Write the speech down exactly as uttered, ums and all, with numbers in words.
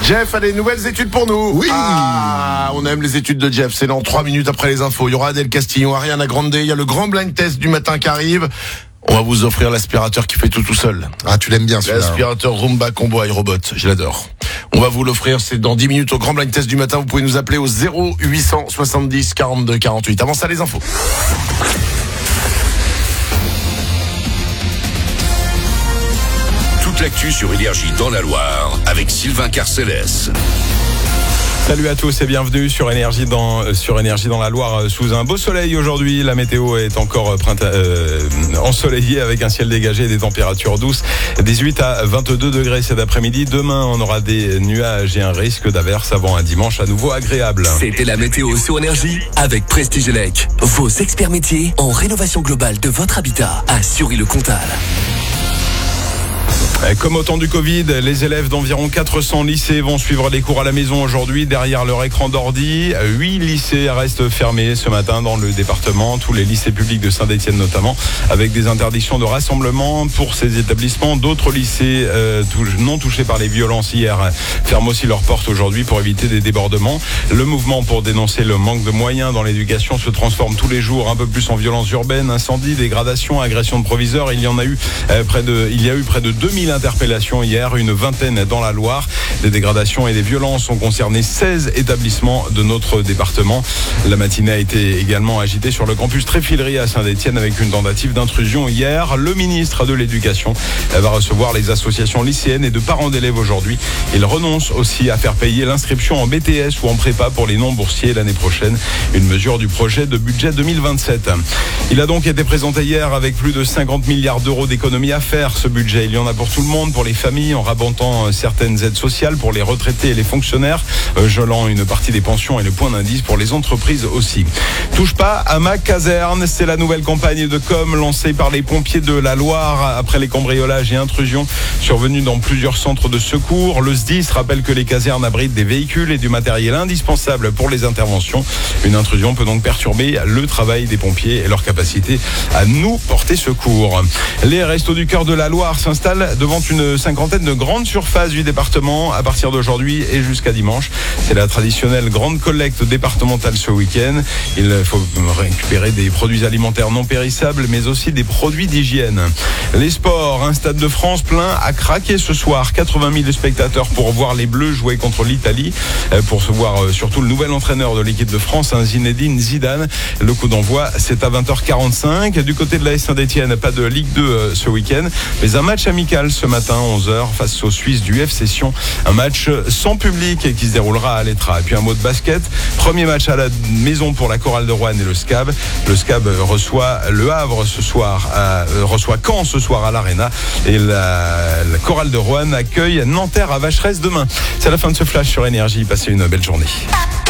Jeff a des nouvelles études pour nous. Oui. Ah, on aime les études de Jeff. C'est dans trois minutes après les infos. Il y aura Adèle Castillon, Ariana Grande. Il y a le grand blind test du matin qui arrive. On va vous offrir l'aspirateur qui fait tout tout seul. Ah, tu l'aimes bien celui-là. L'aspirateur Roomba Combo iRobot. Je l'adore. On va vous l'offrir. C'est dans dix minutes au grand blind test du matin. Vous pouvez nous appeler au zéro huit cent soixante-dix quarante-deux quarante-huit. Avant ça, les infos. L'actu sur Énergie dans la Loire avec Sylvain Carcellès. Salut à tous et bienvenue sur Énergie dans sur Énergie dans la Loire sous un beau soleil aujourd'hui. La météo est encore printemps, euh, ensoleillée avec un ciel dégagé et des températures douces. dix-huit à vingt-deux degrés cet après-midi. Demain, on aura des nuages et un risque d'averse avant un dimanche à nouveau agréable. C'était la météo sur Énergie avec Prestige Elec. Vos experts métiers en rénovation globale de votre habitat à Sury-le-Comtal. Comme au temps du Covid, les élèves d'environ quatre cents lycées vont suivre les cours à la maison aujourd'hui derrière leur écran d'ordi. Huit lycées restent fermés ce matin dans le département, tous les lycées publics de Saint-Étienne notamment, avec des interdictions de rassemblement pour ces établissements. D'autres lycées euh, non touchés par les violences hier ferment aussi leurs portes aujourd'hui pour éviter des débordements. Le mouvement pour dénoncer le manque de moyens dans l'éducation se transforme tous les jours un peu plus en violence urbaine, incendies, dégradations, agressions de proviseurs. Il y en a eu euh, près de, il y a eu près de deux mille interpellations hier, une vingtaine dans la Loire. Des dégradations et des violences ont concerné seize établissements de notre département. La matinée a été également agitée sur le campus Tréfilerie à Saint-Étienne avec une tentative d'intrusion hier. Le ministre de l'Éducation va recevoir les associations lycéennes et de parents d'élèves aujourd'hui. Il renonce aussi à faire payer l'inscription en B T S ou en prépa pour les non-boursiers l'année prochaine. Une mesure du projet de budget deux mille vingt-sept. Il a donc été présenté hier avec plus de cinquante milliards d'euros d'économies à faire. Ce budget, il y en a pour tout le monde, pour les familles, en rabattant certaines aides sociales pour les retraités et les fonctionnaires, gelant une partie des pensions et le point d'indice pour les entreprises aussi. Touche pas à ma caserne, c'est la nouvelle campagne de com lancée par les pompiers de la Loire après les cambriolages et intrusions survenus dans plusieurs centres de secours. Le S D I S rappelle que les casernes abritent des véhicules et du matériel indispensable pour les interventions. Une intrusion peut donc perturber le travail des pompiers et leur capacité à nous porter secours. Les Restos du Cœur de la Loire s'installent devant une cinquantaine de grandes surfaces du département à partir d'aujourd'hui et jusqu'à dimanche. C'est la traditionnelle grande collecte départementale ce week-end. Il faut récupérer des produits alimentaires non périssables, mais aussi des produits d'hygiène. Les sports, un stade de France plein à craquer ce soir. quatre-vingt mille spectateurs pour voir les Bleus jouer contre l'Italie, pour se voir surtout le nouvel entraîneur de l'équipe de France, Zinedine Zidane. Le coup d'envoi, c'est à vingt heures quarante-cinq. Du côté de l'A S Saint-Étienne, pas de Ligue deux ce week-end, mais un match amical ce matin, onze heures, face aux Suisses du F C Sion. Un match sans public qui se déroulera à l'Etra. Et puis un mot de basket. Premier match à la maison pour la Chorale de Roanne et le S C A B. Le S C A B reçoit le Havre ce soir, à, euh, reçoit Caen ce soir à l'Arena. Et la, la Chorale de Roanne accueille Nanterre à Vacheresse demain. C'est la fin de ce flash sur Énergie. Passez une belle journée.